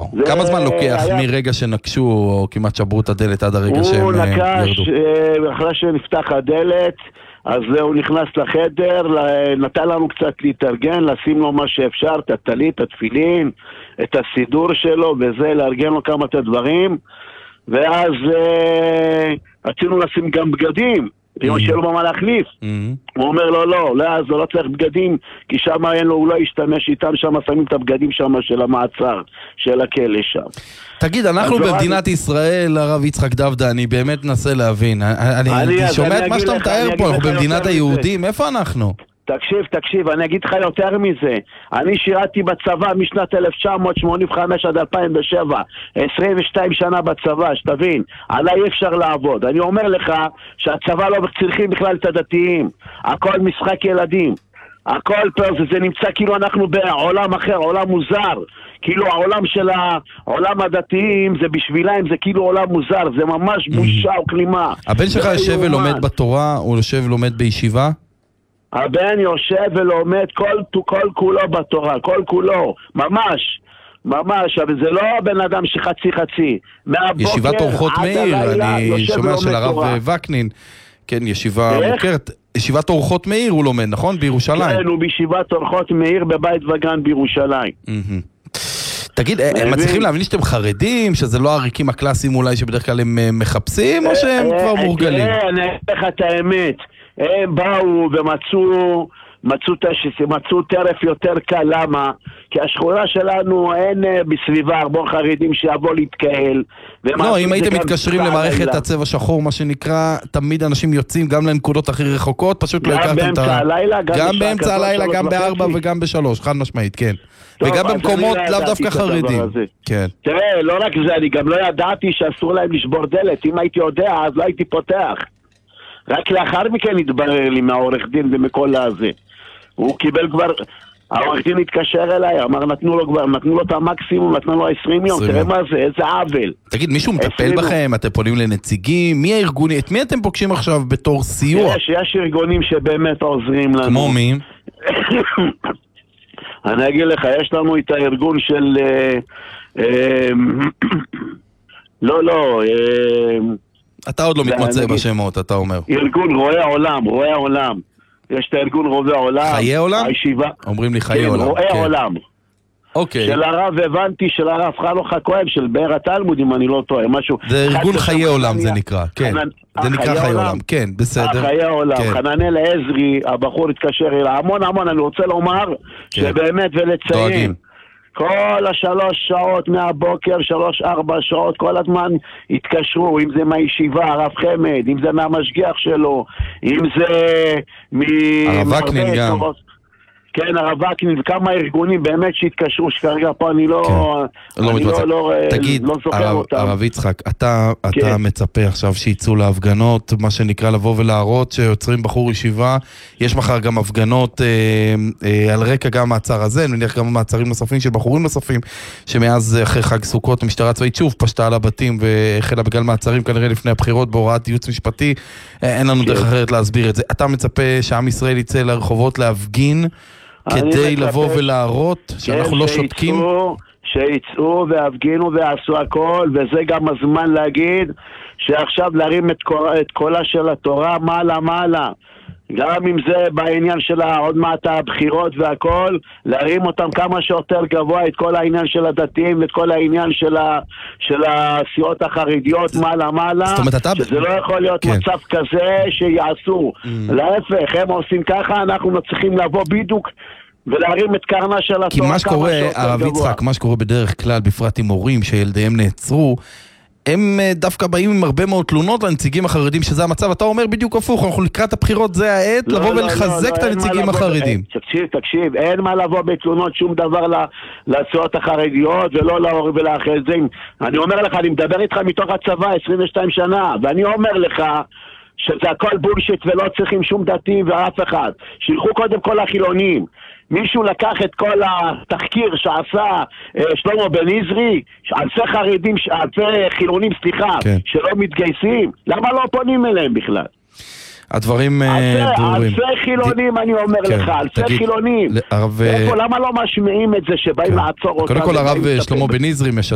כמה זמן לוקח מרגע שנקשו או כמעט שברו את הדלת עד הרגע שהם ירדו? הוא נקש, אחרי שנפתח הדלת, אז הוא נכנס לחדר, נתן לנו קצת להתארגן, לשים לו מה שאפשר, את הטלית, את התפילין, את הסידור שלו, וזה, לארגן לו כמה את הדברים, ואז רצינו לשים גם בגדים, שיהיה לו מה להחליף. הוא אומר לו, לא, אז לא צריך בגדים, כי שם הוא לא ישתמש איתם, שם שמים את הבגדים שם של המעצר, של הכלא שם. תגיד, אנחנו במדינת ישראל, הרב יצחק דבדה, אני באמת נסה להבין. אני שומע את מה שאתה מתאר פה, אנחנו במדינת היהודים, איפה אנחנו? תקשיב, אני אגיד לך יותר מזה. אני שירתי בצבא משנת 1985 עד 2007, 22 שנה בצבא, שתבין, עליי אי אפשר לעבוד. אני אומר לך שהצבא לא צריכים בכלל את הדתיים, הכל משחק ילדים, הכל פה, זה נמצא כאילו אנחנו בעולם אחר, עולם מוזר, כאילו העולם של העולם הדתיים זה בשבילהם, זה כאילו עולם מוזר, זה ממש בושה וכלימה. הבן שלך יושב ולומד בתורה, הוא יושב ולומד בישיבה? הבן יושב ולומד כל כולו בתורה, כל כולו, ממש, אבל זה לא בן אדם שחצי. ישיבת אורחות מאיר, אני שומע של הרב וקנין, כן, ישיבה מוכרת, ישיבת אורחות מאיר הוא לומד, נכון? בירושלים. כן, הוא בישיבת אורחות מאיר בבית וגן בירושלים. תגיד, הם מצליחים להבין שאתם חרדים, שזה לא העריקים הקלאסיים אולי שבדרך כלל הם מחפשים, או שהם כבר מורגלים? אני אגיד לך את האמת, הם באו ומצאו טרף יותר קל. למה? כי השכונה שלנו אין בסביבה הרבה חרדים שיבוא להתקהל. לא, אם הייתם מתקשרים למערכת הצבע שחור, מה שנקרא, תמיד אנשים יוצאים גם לנקודות הכי רחוקות, פשוט לא הכרתם את ה... גם באמצע הלילה, גם ב4 וגם ב3, חד משמעית, כן. וגם במקומות לאו דווקא חרדים. תראה, לא רק זה, אני גם לא ידעתי שאסור להם לשבור דלת. אם הייתי יודע, אז לא הייתי פותח. רק לאחר מכן התברר לי מהעורך דין ומכל הזה. הוא קיבל כבר, העורך דין התקשר אליי, אמר נתנו לו את המקסימום, נתנו לו 20 יום, תראה מה זה, איזה עוול. תגיד, מישהו מטפל בכם? אתם פונים לנציגים? מי הארגונים? את מי אתם פוגשים עכשיו בתור סיוע? יש ארגונים שבאמת עוזרים לנו. כמו מי? אני אגיד לך, יש לנו את הארגון של... אתה עוד לא מתמצא בשמות, אתה אומר. ארגון רואי העולם. יש את הארגון רואי העולם. חיי עולם? הישיבה. אומרים לי חיי עולם. רואי העולם. אוקיי. של הרב הבנתי, של הרב חנוך הכהן, של באר התלמוד, אם אני לא טועה, משהו. זה ארגון חיי עולם זה נקרא, כן. זה נקרא חיי עולם, כן, בסדר. חיי העולם. חננאל עזרי, הבחור התקשר אליי, המון, אני רוצה לומר, שבאמת ולציין. כל 3 שעות מהבוקר, 3-4 שעות, כל הזמן התקשרו, אם זה מהישיבה, הרב חמד, אם זה מהמשגיח שלו, אם זה הרב וקנין גם. כן, הרב וקנין וכמה ארגונים באמת שהתקשרו, שכרגע פה אני לא זוכר אותם. הרב יצחק, אתה מצפה עכשיו שיצאו להפגנות, מה שנקרא לבוא ולהראות שיוצרים בחור ישיבה, יש מחר גם הפגנות על רקע גם מעצר הזה, נניח גם מעצרים נוספים של בחורים נוספים, שמאז אחרי חג סוכות המשטרה הצבאית שוב פשטה על הבתים והחלה בגלל מעצרים כנראה לפני הבחירות בהוראת ייעוץ משפטי, אין לנו דרך אחרת להסביר את זה. אתה מצפה שעם ישראל יצא לרחובות להפגין כדי לבוא ולהראות שאנחנו לא שותקים? שיצאו והפגינו ועשו הכל, וזה גם הזמן להגיד שעכשיו להרים את קולה של התורה מעלה, גם אם זה בעניין של עוד מעט הבחירות והכל, להרים אותם כמה שיותר גבוה, את כל העניין של הדתיים ואת כל העניין של הסיעות החרדיות מעלה, שזה לא יכול להיות מצב כזה שיעשו. להפך, הם עושים ככה, אנחנו צריכים לבוא בדיוק ולהרים את קרנה של התורה. כי מה שקורה, הרב יצחק, מה שקורה בדרך כלל, בפרט עם הורים שילדיהם נעצרו, הם דווקא באים עם הרבה מאוד תלונות לנציגים החרדים, שזה המצב. אתה אומר בדיוק הפוך, אנחנו לקראת הבחירות, זה העת לבוא ולחזק את הנציגים החרדים. תקשיב, אין מה לבוא בתלונות שום דבר לסיעות החרדיות ולא להורים ולאחזים. אני אומר לך, אני מדבר איתך מתוך הצבא 22 שנה, ואני אומר לך שזה הכל בולשיט ולא צריכים שום דתי ואף אחד. שילכו קודם כל החילונים. מישהו לקח את כל התחקיר שעשה שלמה בן עזרי, אלפי חילונים, שלא מתגייסים, למה לא פונים אליהם בכלל? הדברים ברורים. אלפי חילונים, אני אומר לך, אלפי חילונים. למה לא משמיעים את זה שבאים לעצור אותם? קודם כל הרב שלמה בן עזרי